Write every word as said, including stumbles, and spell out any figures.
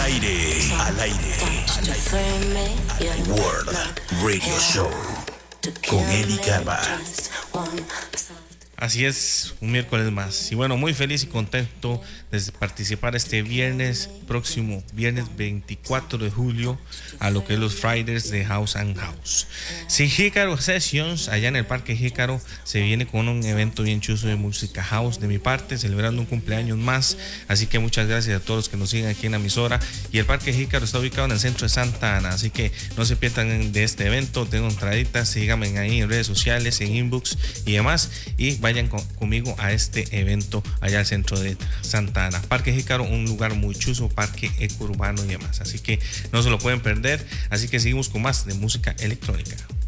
aire, al aire, al aire. World Radio Show con Eli Calva. Así es, un miércoles más. Y bueno, muy feliz y contento de participar este viernes, próximo viernes veinticuatro de julio, a lo que es los Fridays de House and House. Sí, Jícaro Sessions, allá en el Parque Jícaro, se viene con un evento bien chuzo de música house de mi parte, celebrando un cumpleaños más. Así que muchas gracias a todos los que nos siguen aquí en la emisora. Y el Parque Jícaro está ubicado en el centro de Santa Ana, así que no se pierdan de este evento. Tengo entraditas, síganme ahí en redes sociales, en inbox y demás. Y vayan con, conmigo a este evento allá al centro de Santa Ana. Parque Jícaro, un lugar muy chuzo, parque eco urbano y demás. Así que no se lo pueden perder. Así que seguimos con más de música electrónica.